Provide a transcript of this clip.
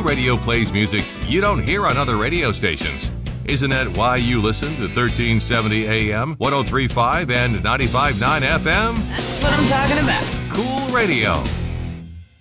Radio plays music you don't hear on other radio stations. Isn't that why you listen to 1370 AM, 103.5 and 95.9 FM? That's what I'm talking about. Cool Radio.